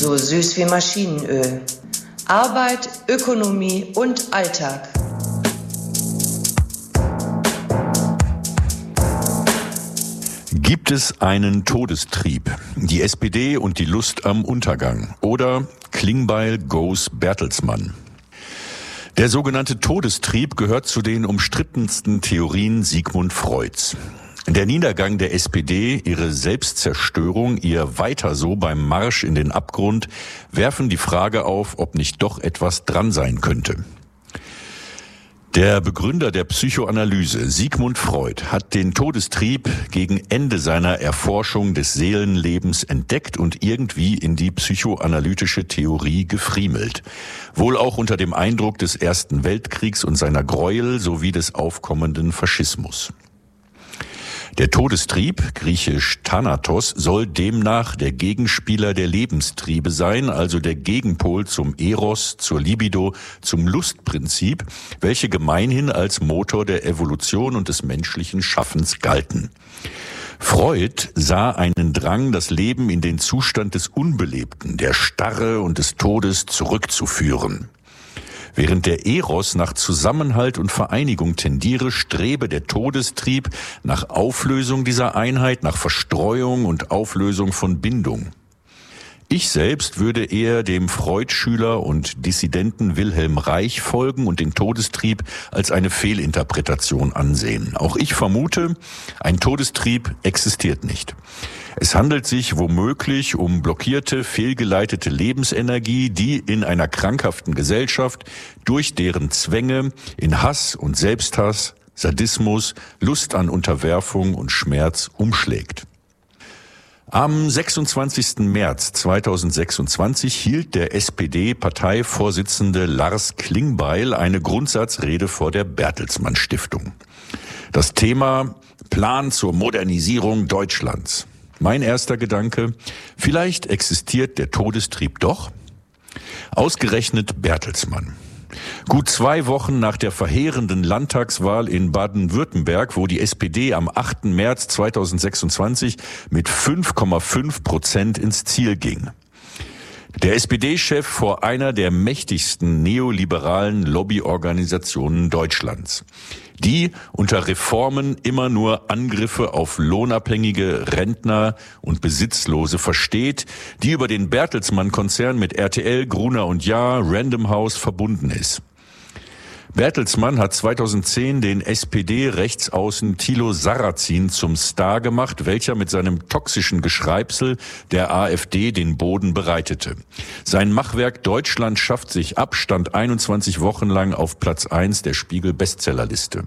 so süß wie Maschinenöl. Arbeit, Ökonomie und Alltag. Gibt es einen Todestrieb? Die SPD und die Lust am Untergang. Oder Klingbeil goes Bertelsmann. Der sogenannte Todestrieb gehört zu den umstrittensten Theorien Sigmund Freuds. Der Niedergang der SPD, ihre Selbstzerstörung, ihr Weiter so beim Marsch in den Abgrund werfen die Frage auf, ob nicht doch etwas dran sein könnte. Der Begründer der Psychoanalyse, Sigmund Freud, hat den Todestrieb gegen Ende seiner Erforschung des Seelenlebens entdeckt und irgendwie in die psychoanalytische Theorie gefriemelt. Wohl auch unter dem Eindruck des Ersten Weltkriegs und seiner Gräuel sowie des aufkommenden Faschismus. Der Todestrieb, griechisch Thanatos, soll demnach der Gegenspieler der Lebenstriebe sein, also der Gegenpol zum Eros, zur Libido, zum Lustprinzip, welche gemeinhin als Motor der Evolution und des menschlichen Schaffens galten. Freud sah einen Drang, das Leben in den Zustand des Unbelebten, der Starre und des Todes zurückzuführen. Während der Eros nach Zusammenhalt und Vereinigung tendiere, strebe der Todestrieb nach Auflösung dieser Einheit, nach Verstreuung und Auflösung von Bindung. Ich selbst würde eher dem Freud-Schüler und Dissidenten Wilhelm Reich folgen und den Todestrieb als eine Fehlinterpretation ansehen. Auch ich vermute, ein Todestrieb existiert nicht. Es handelt sich womöglich um blockierte, fehlgeleitete Lebensenergie, die in einer krankhaften Gesellschaft durch deren Zwänge in Hass und Selbsthass, Sadismus, Lust an Unterwerfung und Schmerz umschlägt. Am 26. März 2026 hielt der SPD-Parteivorsitzende Lars Klingbeil eine Grundsatzrede vor der Bertelsmann Stiftung. Das Thema: Plan zur Modernisierung Deutschlands. Mein erster Gedanke: Vielleicht existiert der Todestrieb doch? Ausgerechnet Bertelsmann. Gut 2 Wochen nach der verheerenden Landtagswahl in Baden-Württemberg, wo die SPD am 8. März 2026 mit 5,5% ins Ziel ging. Der SPD-Chef vor einer der mächtigsten neoliberalen Lobbyorganisationen Deutschlands, die unter Reformen immer nur Angriffe auf lohnabhängige Rentner und Besitzlose versteht, die über den Bertelsmann-Konzern mit RTL, Gruner + Jahr, Random House verbunden ist. Bertelsmann hat 2010 den SPD-Rechtsaußen Thilo Sarrazin zum Star gemacht, welcher mit seinem toxischen Geschreibsel der AfD den Boden bereitete. Sein Machwerk Deutschland schafft sich ab stand 21 Wochen lang auf Platz 1 der Spiegel-Bestsellerliste.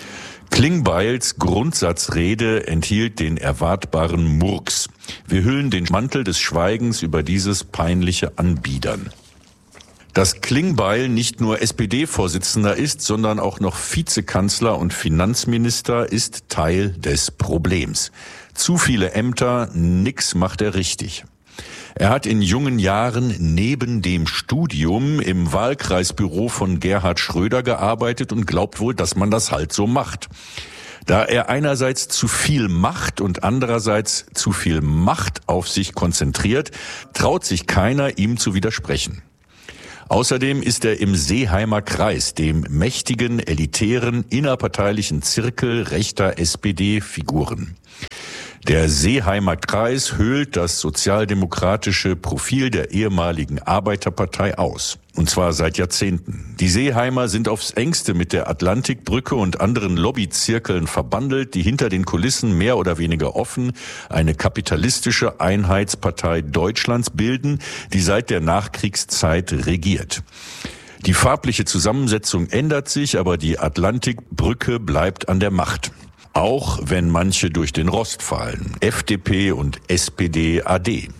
Klingbeils Grundsatzrede enthielt den erwartbaren Murks. Wir hüllen den Mantel des Schweigens über dieses peinliche Anbiedern. Dass Klingbeil nicht nur SPD-Vorsitzender ist, sondern auch noch Vizekanzler und Finanzminister, ist Teil des Problems. Zu viele Ämter, nix macht er richtig. Er hat in jungen Jahren neben dem Studium im Wahlkreisbüro von Gerhard Schröder gearbeitet und glaubt wohl, dass man das halt so macht. Da er einerseits zu viel macht und andererseits zu viel Macht auf sich konzentriert, traut sich keiner, ihm zu widersprechen. Außerdem ist er im Seeheimer Kreis, dem mächtigen, elitären, innerparteilichen Zirkel rechter SPD-Figuren. Der Seeheimer Kreis höhlt das sozialdemokratische Profil der ehemaligen Arbeiterpartei aus. Und zwar seit Jahrzehnten. Die Seeheimer sind aufs Engste mit der Atlantikbrücke und anderen Lobbyzirkeln verbandelt, die hinter den Kulissen mehr oder weniger offen eine kapitalistische Einheitspartei Deutschlands bilden, die seit der Nachkriegszeit regiert. Die farbliche Zusammensetzung ändert sich, aber die Atlantikbrücke bleibt an der Macht. Auch wenn manche durch den Rost fallen, FDP und SPD AD.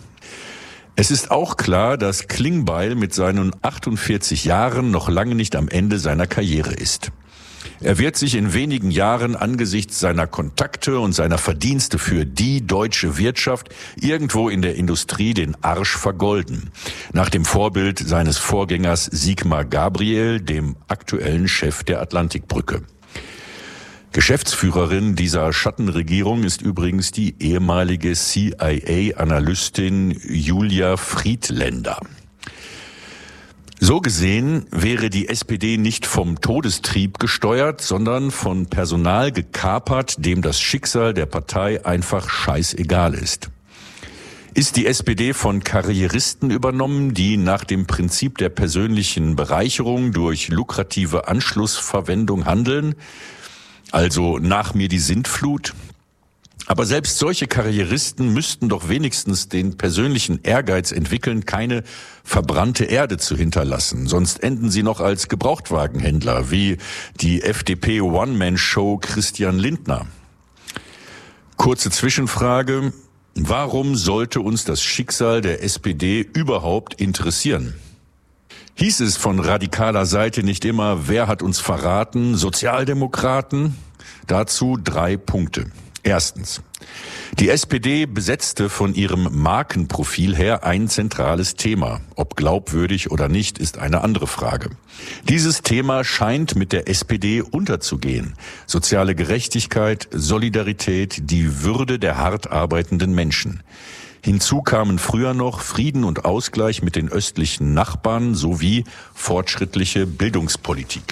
Es ist auch klar, dass Klingbeil mit seinen 48 Jahren noch lange nicht am Ende seiner Karriere ist. Er wird sich in wenigen Jahren angesichts seiner Kontakte und seiner Verdienste für die deutsche Wirtschaft irgendwo in der Industrie den Arsch vergolden. Nach dem Vorbild seines Vorgängers Sigmar Gabriel, dem aktuellen Chef der Atlantikbrücke. Geschäftsführerin dieser Schattenregierung ist übrigens die ehemalige CIA-Analystin Julia Friedländer. So gesehen wäre die SPD nicht vom Todestrieb gesteuert, sondern von Personal gekapert, dem das Schicksal der Partei einfach scheißegal ist. Ist die SPD von Karrieristen übernommen, die nach dem Prinzip der persönlichen Bereicherung durch lukrative Anschlussverwendung handeln? Also nach mir die Sintflut? Aber selbst solche Karrieristen müssten doch wenigstens den persönlichen Ehrgeiz entwickeln, keine verbrannte Erde zu hinterlassen. Sonst enden sie noch als Gebrauchtwagenhändler, wie die FDP-One-Man-Show Christian Lindner. Kurze Zwischenfrage: Warum sollte uns das Schicksal der SPD überhaupt interessieren? Hieß es von radikaler Seite nicht immer, wer hat uns verraten? Sozialdemokraten? Dazu 3 Punkte. Erstens: Die SPD besetzte von ihrem Markenprofil her ein zentrales Thema. Ob glaubwürdig oder nicht, ist eine andere Frage. Dieses Thema scheint mit der SPD unterzugehen. Soziale Gerechtigkeit, Solidarität, die Würde der hart arbeitenden Menschen. Hinzu kamen früher noch Frieden und Ausgleich mit den östlichen Nachbarn sowie fortschrittliche Bildungspolitik.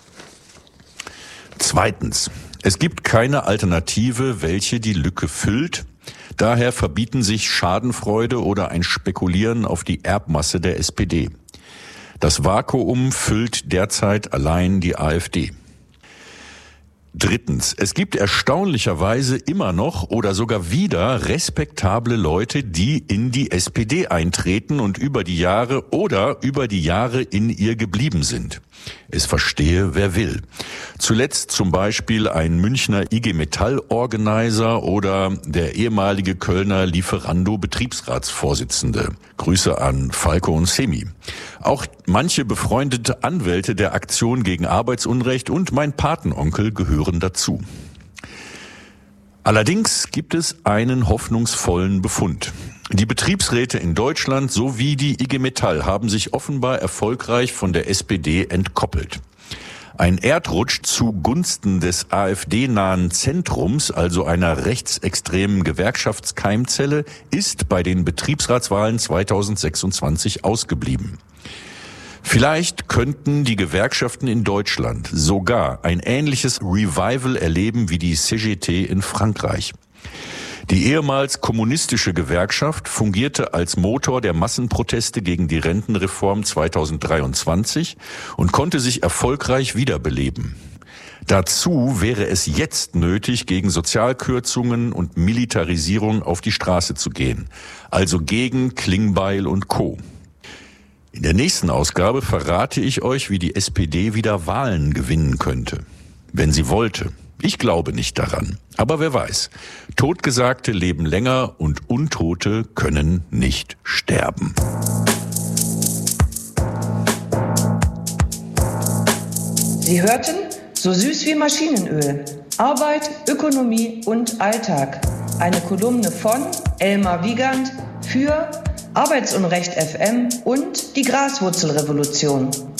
Zweitens: Es gibt keine Alternative, welche die Lücke füllt. Daher verbieten sich Schadenfreude oder ein Spekulieren auf die Erbmasse der SPD. Das Vakuum füllt derzeit allein die AfD. Drittens: Es gibt erstaunlicherweise immer noch oder sogar wieder respektable Leute, die in die SPD eintreten und über die Jahre in ihr geblieben sind. Es verstehe, wer will. Zuletzt zum Beispiel ein Münchner IG Metall-Organizer oder der ehemalige Kölner Lieferando-Betriebsratsvorsitzende. Grüße an Falco und Semi. Auch manche befreundete Anwälte der Aktion gegen Arbeitsunrecht und mein Patenonkel gehören dazu. Allerdings gibt es einen hoffnungsvollen Befund. Die Betriebsräte in Deutschland sowie die IG Metall haben sich offenbar erfolgreich von der SPD entkoppelt. Ein Erdrutsch zugunsten des AfD-nahen Zentrums, also einer rechtsextremen Gewerkschaftskeimzelle, ist bei den Betriebsratswahlen 2026 ausgeblieben. Vielleicht könnten die Gewerkschaften in Deutschland sogar ein ähnliches Revival erleben wie die CGT in Frankreich. Die ehemals kommunistische Gewerkschaft fungierte als Motor der Massenproteste gegen die Rentenreform 2023 und konnte sich erfolgreich wiederbeleben. Dazu wäre es jetzt nötig, gegen Sozialkürzungen und Militarisierung auf die Straße zu gehen, also gegen Klingbeil und Co. In der nächsten Ausgabe verrate ich euch, wie die SPD wieder Wahlen gewinnen könnte, wenn sie wollte. Ich glaube nicht daran, aber wer weiß. Totgesagte leben länger und Untote können nicht sterben. Sie hörten So süß wie Maschinenöl. Arbeit, Ökonomie und Alltag. Eine Kolumne von Elmar Wiegand für Arbeitsunrecht FM und die Graswurzelrevolution.